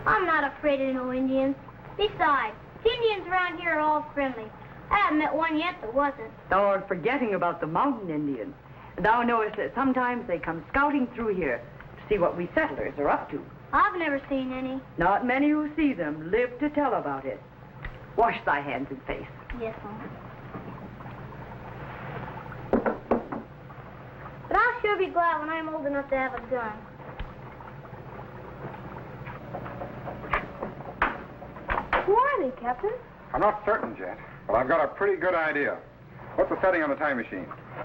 I'm not afraid of no Indians. Besides, the Indians around here are all friendly. I haven't met one yet that wasn't. Thou art forgetting about the mountain Indians. Thou knowest that sometimes they come scouting through here to see what we settlers are up to. I've never seen any. Not many who see them live to tell about it. Wash thy hands and face. Yes, Mom. But I'll sure be glad when I'm old enough to have a gun. Who are they, Captain? I'm not certain, Jet, but I've got a pretty good idea. What's the setting on the time machine?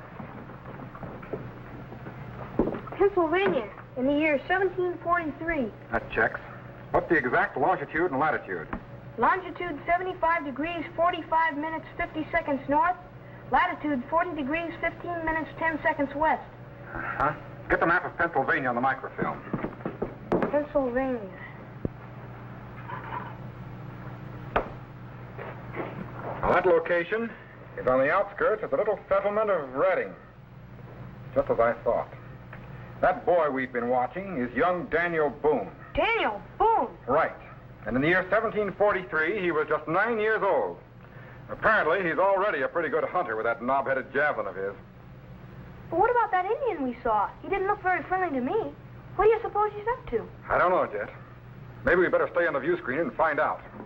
Pennsylvania, in the year 1743. That checks. What's the exact longitude and latitude? Longitude 75 degrees, 45 minutes, 50 seconds north. Latitude 40 degrees, 15 minutes, 10 seconds west. Uh-huh. Get the map of Pennsylvania on the microfilm. Pennsylvania. Now, that location is on the outskirts of the little settlement of Reading. Just as I thought. That boy we've been watching is young Daniel Boone. Daniel Boone? Right. And in the year 1743, he was just 9 years old. Apparently, he's already a pretty good hunter with that knob-headed javelin of his. But what about that Indian we saw? He didn't look very friendly to me. What do you suppose he's up to? I don't know, Jet. Maybe we better stay on the view screen and find out.